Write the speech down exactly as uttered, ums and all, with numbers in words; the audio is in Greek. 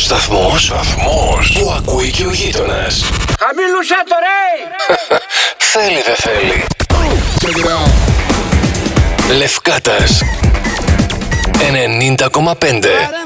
σταθμός, σταθμός που ακούει και ο γείτονας. Χαμήλουσα το ρε! Θέλει δεν θέλει. Λευκάτας ενενήντα κόμμα πέντε.